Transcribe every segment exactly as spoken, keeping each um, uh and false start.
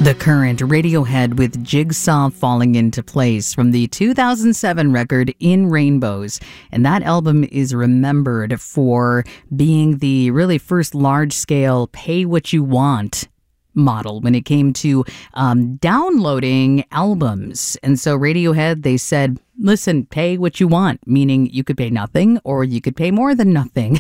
The Current, Radiohead with Jigsaw Falling Into Place from the two thousand seven record In Rainbows. And that album is remembered for being the really first large-scale pay what you want model when it came to um, downloading albums. And so Radiohead, they said, listen, pay what you want, meaning you could pay nothing or you could pay more than nothing.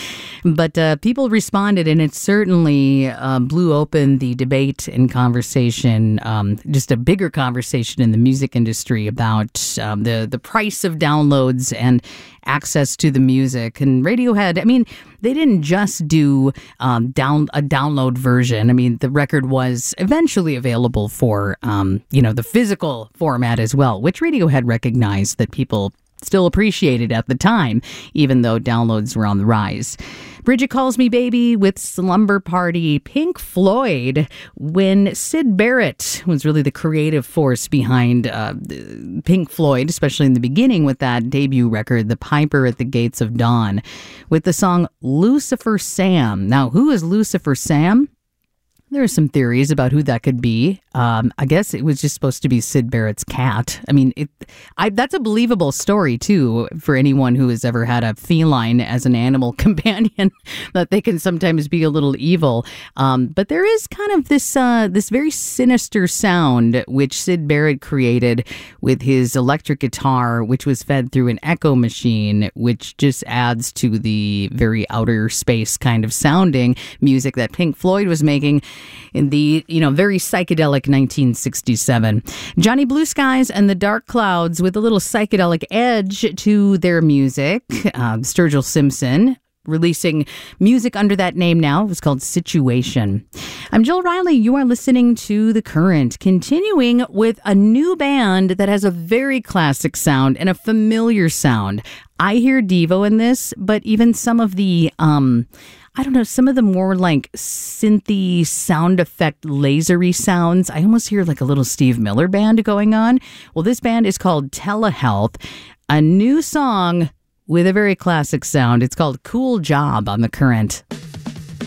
But uh, people responded, and it certainly uh, blew open the debate and conversation, um, just a bigger conversation in the music industry about um, the, the price of downloads and access to the music. And Radiohead, I mean, they didn't just do um, down a download version. I mean, the record was eventually available for, um, you know, the physical format as well, which Radiohead recognized that people still appreciated at the time, even though downloads were on the rise. Bridget Calls Me Baby with Slumber Party. Pink Floyd, when Syd Barrett was really the creative force behind uh, Pink Floyd, especially in the beginning with that debut record, The Piper at the Gates of Dawn, with the song Lucifer Sam. Now, who is Lucifer Sam? There are some theories about who that could be. Um, I guess it was just supposed to be Syd Barrett's cat. I mean, it, I, that's a believable story, too, for anyone who has ever had a feline as an animal companion, that they can sometimes be a little evil. Um, but there is kind of this uh, this very sinister sound which Syd Barrett created with his electric guitar, which was fed through an echo machine, which just adds to the very outer space kind of sounding music that Pink Floyd was making in the, you know, very psychedelic nineteen sixty-seven. Johnny Blue Skies and the Dark Clouds with a little psychedelic edge to their music. Uh, Sturgill Simpson releasing music under that name now. It was called Situation. I'm Jill Riley. You are listening to The Current, continuing with a new band that has a very classic sound and a familiar sound. I hear Devo in this, but even some of the, um, I don't know, some of the more like synthy sound effect lasery sounds, I almost hear like a little Steve Miller band going on. Well, this band is called Telehealth, a new song with a very classic sound. It's called Cool Job on The Current.